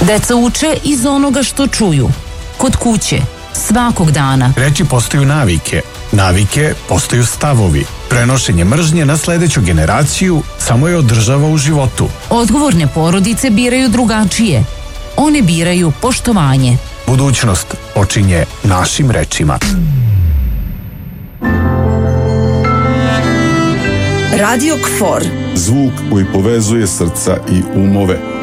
Deca uče iz onoga što čuju. Kod kuće, svakog dana. Reči postaju navike. Navike postaju stavovi. Prenošenje mržnje na sledeću generaciju samo je održava u životu. Odgovorne porodice biraju drugačije. One biraju poštovanje. Budućnost počinje našim rečima. Radio KFOR. Zvuk koji povezuje srca i umove.